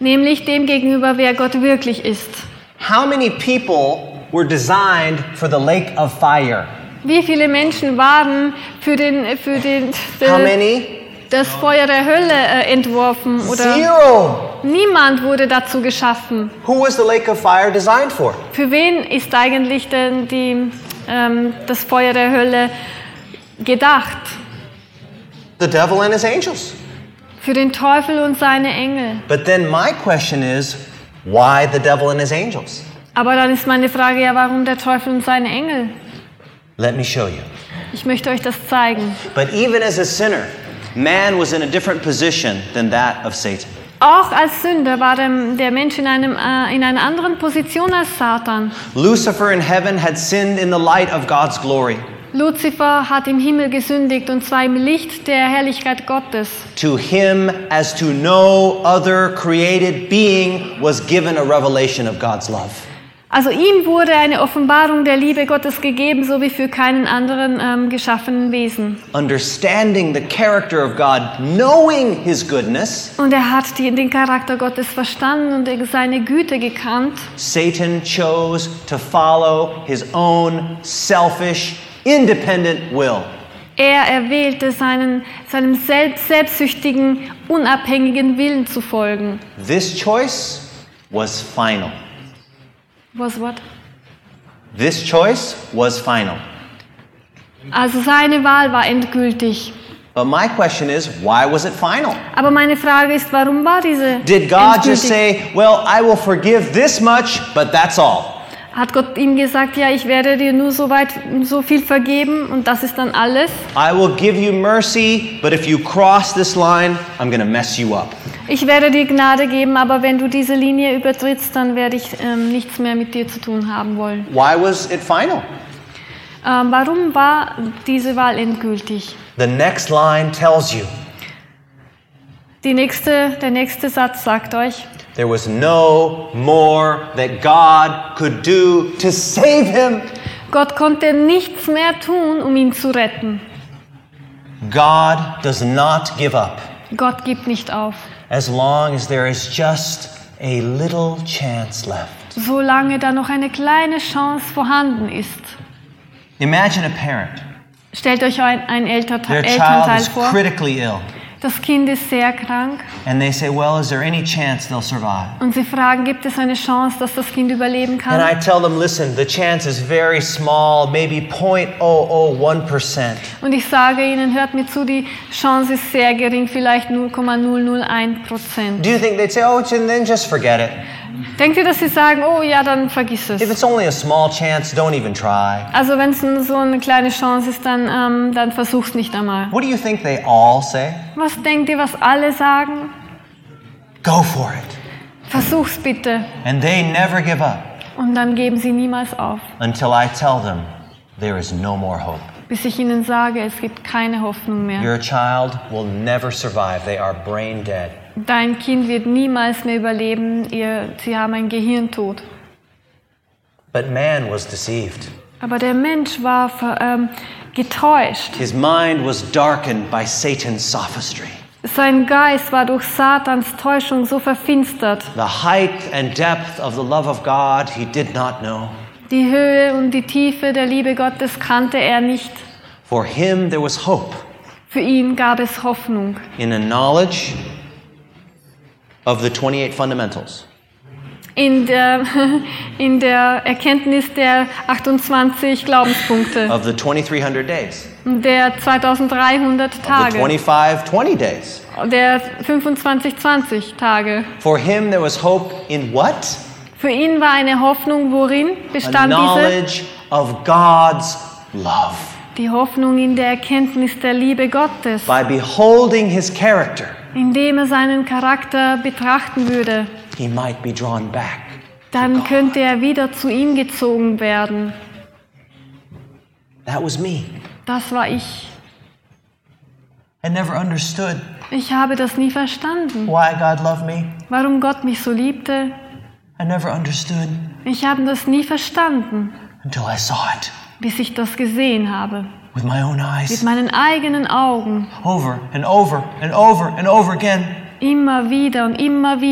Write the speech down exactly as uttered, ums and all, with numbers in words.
nämlich dem gegenüber, wer Gott wirklich ist. How many people were designed for the lake of fire? Wie viele Menschen waren für den für den How für many? das Feuer der Hölle äh, entworfen oder Zero. niemand wurde dazu geschaffen. Who was the lake of fire designed for? Für wen ist eigentlich denn die, ähm, das Feuer der Hölle gedacht? The devil and his angels. Für den Teufel und seine Engel. But then my question is, why the devil and his angels? Aber dann ist meine Frage ja, warum der Teufel und seine Engel? Let me show you. Ich möchte euch das zeigen. But even as a sinner, man was in a different position than that of Satan. Auch als Sünder war der, der Mensch in, einem, äh, in einer anderen Position als Satan. Lucifer in heaven had sinned in the light of God's glory. Luzifer hat im Himmel gesündigt und zwar im Licht der Herrlichkeit Gottes. To him, as to no other created being, was given a revelation of God's love. Also ihm wurde eine Offenbarung der Liebe Gottes gegeben, so wie für keinen anderen ähm, geschaffenen Wesen. Understanding the character of God, knowing his goodness, Und er hat die, den Charakter Gottes verstanden und seine Güte gekannt. Satan chose to follow his own selfish, independent will. Er erwählte seinen, seinem selbst, selbstsüchtigen, unabhängigen Willen zu folgen. This choice was final. Was what? This choice was final. Also seine Wahl war endgültig. But my question is, why was it final? Aber meine Frage ist, warum war diese Did God just endgültig? say, well, I will forgive this much, but that's all? Hat Gott ihm gesagt, ja, ich werde dir nur so weit, so viel vergeben und das ist dann alles? I will give you mercy, but if you cross this line, I'm going to mess you up. Ich werde dir Gnade geben, aber wenn du diese Linie übertrittst, dann werde ich ähm, nichts mehr mit dir zu tun haben wollen. Why was it final? Ähm, warum war diese Wahl endgültig? The next line tells you Die nächste, der nächste Satz sagt euch, there was no more that God could do to save him. Gott konnte nichts mehr tun, um ihn zu retten. God does not give up Gott gibt nicht auf, as long as there is just a little chance left. solange da noch eine kleine Chance vorhanden ist. Imagine a parent. Stellt euch ein, ein Elternteil, Their child Elternteil is vor. critically ill. Das Kind ist sehr krank And they say, well, is there any chance they'll survive? und sie fragen, gibt es eine Chance, dass das Kind überleben And I kann? tell them, listen, the chance is very small, maybe zero point zero zero one percent. Und ich sage ihnen, hört mir zu, die Chance ist sehr gering, vielleicht null Komma null null eins Prozent. Do you think they'd say, oh, then just forget it? Denkt ihr, dass sie sagen, oh ja, dann vergiss If es? it's only a small chance, don't even try. Also wenn es so eine kleine Chance ist, dann, ähm, dann versuch's nicht einmal. What do you think they all say? Was denkt ihr, was alle sagen? Go for it. Versuch's bitte. And they never give up Und dann geben sie niemals auf, until I tell them there is no more hope. bis ich ihnen sage, es gibt keine Hoffnung mehr. Your child will never survive. They are brain dead. Dein Kind wird niemals mehr überleben, ihr, sie haben einen Gehirntod. But man was deceived. Aber der Mensch war ver, ähm, getäuscht. His mind was darkened by Satan's sophistry. Sein Geist war durch Satans Täuschung so verfinstert. The height and depth of the love of God he did not know. Die Höhe und die Tiefe der Liebe Gottes kannte er nicht. For him there was hope Für ihn gab es Hoffnung in a knowledge of the twenty-eight fundamentals. in der, in der Erkenntnis der achtundzwanzig Glaubenspunkte, Of the twenty-three hundred days. der zweitausenddreihundert Of the Tage, twenty-five twenty days. der fünfundzwanzig zwanzig Tage. For him there was hope in what? Für ihn war eine Hoffnung, worin A bestand diese? knowledge of God's love. Die Hoffnung in der Erkenntnis der Liebe Gottes, By beholding his character, indem er seinen Charakter betrachten würde. he might be drawn back. Dann könnte er wieder zu ihm gezogen werden. That was me. Das war ich. I never understood Ich habe das nie verstanden, why God loved me. warum Gott mich so liebte. I never understood Ich habe das nie verstanden, until I saw it bis ich das gesehen habe. with my own Mit eyes. meinen eigenen Augen. Over and over and over and over again. Immer wieder und immer wieder.